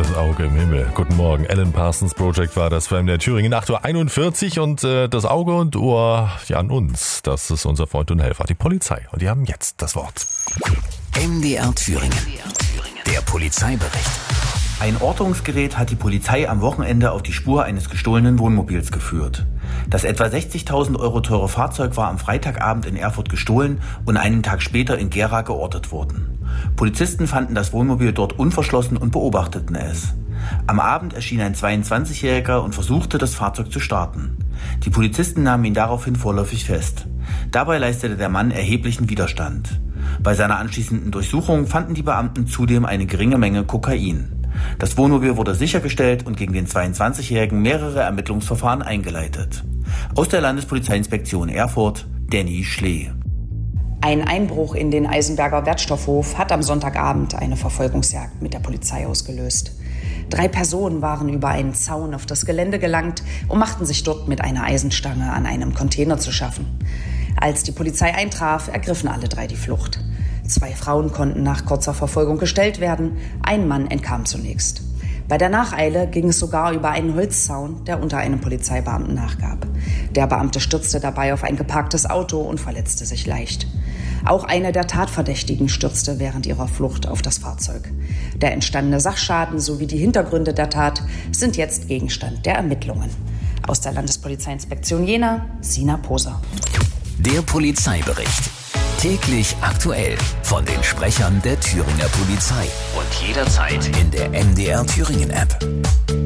das Auge im Himmel. Guten Morgen. Alan Parsons Project war das für MDR Thüringen. 8:41 Uhr und das Auge und Ohr an uns. Das ist unser Freund und Helfer, die Polizei. Und die haben jetzt das Wort. MDR Thüringen. Der Polizeibericht. Ein Ortungsgerät hat die Polizei am Wochenende auf die Spur eines gestohlenen Wohnmobils geführt. Das etwa 60.000 Euro teure Fahrzeug war am Freitagabend in Erfurt gestohlen und einen Tag später in Gera geortet worden. Polizisten fanden das Wohnmobil dort unverschlossen und beobachteten es. Am Abend erschien ein 22-Jähriger und versuchte, das Fahrzeug zu starten. Die Polizisten nahmen ihn daraufhin vorläufig fest. Dabei leistete der Mann erheblichen Widerstand. Bei seiner anschließenden Durchsuchung fanden die Beamten zudem eine geringe Menge Kokain. Das Wohnmobil wurde sichergestellt und gegen den 22-Jährigen mehrere Ermittlungsverfahren eingeleitet. Aus der Landespolizeiinspektion Erfurt, Danny Schlee. Ein Einbruch in den Eisenberger Wertstoffhof hat am Sonntagabend eine Verfolgungsjagd mit der Polizei ausgelöst. 3 Personen waren über einen Zaun auf das Gelände gelangt und machten sich dort mit einer Eisenstange an einem Container zu schaffen. Als die Polizei eintraf, ergriffen alle 3 die Flucht. 2 Frauen konnten nach kurzer Verfolgung gestellt werden, ein Mann entkam zunächst. Bei der Nacheile ging es sogar über einen Holzzaun, der unter einem Polizeibeamten nachgab. Der Beamte stürzte dabei auf ein geparktes Auto und verletzte sich leicht. Auch eine der Tatverdächtigen stürzte während ihrer Flucht auf das Fahrzeug. Der entstandene Sachschaden sowie die Hintergründe der Tat sind jetzt Gegenstand der Ermittlungen. Aus der Landespolizeiinspektion Jena, Sina Poser. Der Polizeibericht. Täglich aktuell von den Sprechern der Thüringer Polizei und jederzeit in der MDR Thüringen App.